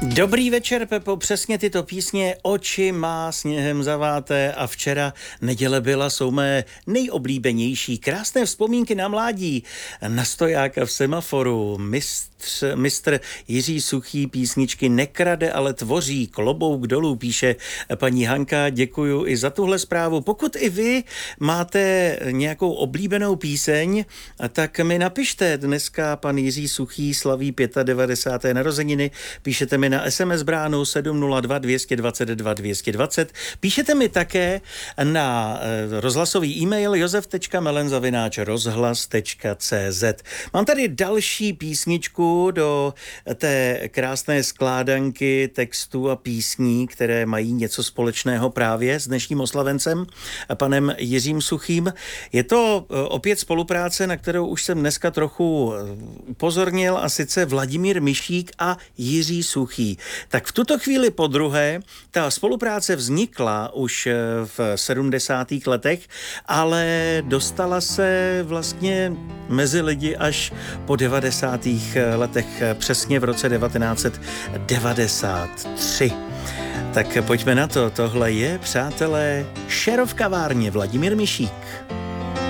Dobrý večer, Pepo, přesně tyto písně Oči má sněhem zaváté a včera neděle byla jsou mé nejoblíbenější. Krásné vzpomínky na mládí, na stojáka v semaforu, mistr Jiří Suchý písničky nekrade, ale tvoří, klobouk dolů, píše paní Hanka, děkuju i za tuhle zprávu. Pokud i vy máte nějakou oblíbenou píseň, tak mi napište. Dneska pan Jiří Suchý slaví 95. narozeniny, píšete mi na SMS bránu 702 222 220. Píšete mi také na rozhlasový e-mail josef.melen@rozhlas.cz. Mám tady další písničku do té krásné skládanky textů a písní, které mají něco společného právě s dnešním oslavencem, panem Jiřím Suchým. Je to opět spolupráce, na kterou už jsem dneska trochu upozornil, a sice Vladimír Mišík a Jiří Suchý. Tak v tuto chvíli podruhé ta spolupráce vznikla už v 70. letech, ale dostala se vlastně mezi lidi až po 90. letech, přesně v roce 1993. Tak pojďme na to. Tohle je, přátelé, Šerov kavárně, Vladimír Mišík.